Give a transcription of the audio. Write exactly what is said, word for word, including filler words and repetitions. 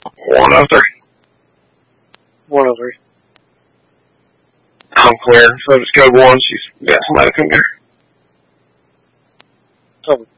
one oh three. one oh three. I'm clear, so just go one. She's got somebody to come get her. So